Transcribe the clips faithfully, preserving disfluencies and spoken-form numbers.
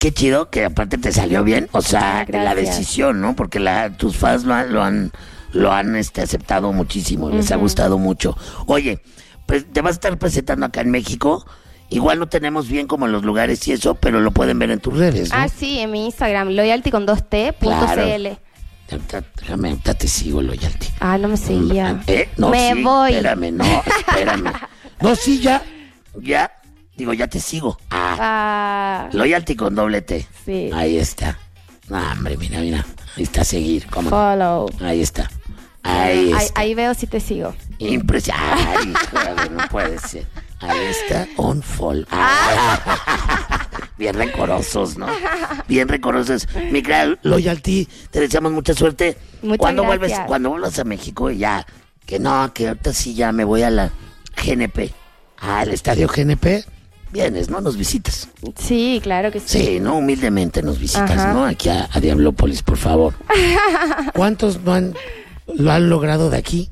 qué chido que aparte te salió bien, o sea, Gracias. la decisión, ¿no? Porque la, tus fans lo han, lo han, lo han este, aceptado muchísimo, les uh-huh. ha gustado mucho. Oye, pues te vas a estar presentando acá en México. Igual no tenemos bien como en los lugares y eso, pero lo pueden ver en tus redes, ¿no? Ah, sí, en mi Instagram, loyalty con dos t punto Claro. cl. Déjame, ahorita te sigo, Loyalty. Ah, no me seguía. Eh, no, me sí, voy. Espérame, no, espérame. No, sí, ya, ya, digo, ya te sigo. Ah, Ah, Loyalty con doble T. sí. Ahí está. No, hombre, mira, mira. Ahí está, seguir. ¿Cómo? Follow. Ahí está. Ahí Ahí, está. ahí veo si te sigo. Impresionante. Ay, joder, no puede ser. Ahí está, on fall. Ah. Bien rencorosos, ¿no? Bien rencorosos. Mi querida Loyalty, te deseamos mucha suerte. Muchas cuando gracias. vuelves, cuando vuelvas a México, ya, que no, que ahorita sí ya me voy a la G N P. Al estadio G N P. Vienes, ¿no? Nos visitas. Sí, claro que sí. Sí, ¿no? Humildemente nos visitas, Ajá. ¿no? Aquí a, a Diablópolis, por favor. ¿Cuántos no han, lo han logrado de aquí?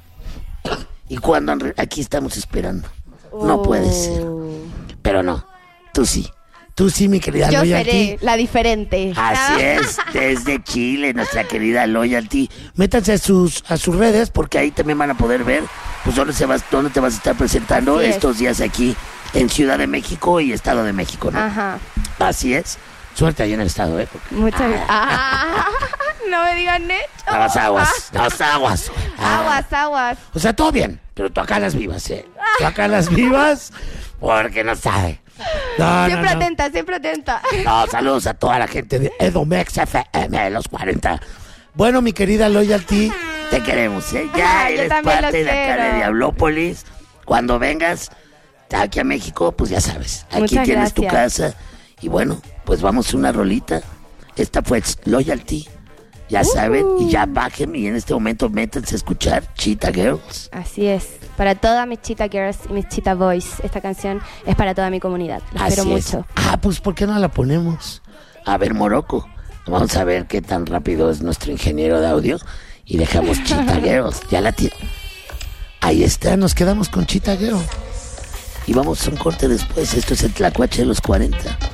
¿Y cuándo han re- aquí estamos esperando? No puede ser. Pero no, tú sí. Tú sí, mi querida Yo Loyalty. seré la diferente. Así es, desde Chile, nuestra querida Loyalty. Métanse a sus a sus redes porque ahí también van a poder ver pues dónde se vas, dónde te vas a estar presentando Así es. estos días aquí en Ciudad de México y Estado de México, ¿no? Ajá. Así es. Suerte ahí en el estado, ¿eh? Porque... Muchas gracias. Ah, no me digan eso. Aguas, aguas, aguas, aguas. Ah. Aguas, aguas. O sea, todo bien, pero tú acá las vivas, ¿eh? Tú acá las vivas porque no sabe. No, Siempre no, no. atenta, siempre atenta. No, saludos a toda la gente de Edomex F M de los cuarenta. Bueno, mi querida Loyalty, te queremos, ¿eh? Ya Ay, yo eres también parte los de acá de quiero. Diablópolis. Cuando vengas aquí a México, pues ya sabes, aquí Muchas tienes tu gracias. casa. Y bueno, pues vamos a una rolita. Esta fue Loyalty. Ya saben, y ya bajen y en este momento métanse a escuchar Cheetah Girls. Así es. Para todas mis Cheetah Girls y mis Cheetah Boys, esta canción es para toda mi comunidad. La Así espero es. mucho. Ah, pues ¿por qué no la ponemos? A ver, Morocco. Vamos a ver qué tan rápido es nuestro ingeniero de audio. Y dejamos Cheetah Girls. Ya la tiene. Ahí está, nos quedamos con Cheetah Girls. Y vamos a un corte después. Esto es el Tlacuache de los cuarenta.